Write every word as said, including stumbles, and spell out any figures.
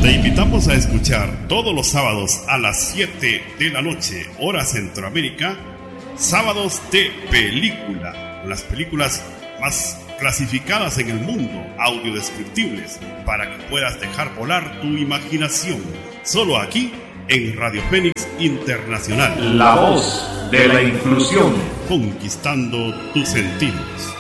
Te invitamos a escuchar todos los sábados a las siete de la noche, hora Centroamérica, Sábados de Película, las películas más clasificadas en el mundo, audiodescriptibles, para que puedas dejar volar tu imaginación. Solo aquí en Radio Fénix Internacional. La voz de la inclusión. Conquistando tus sentidos.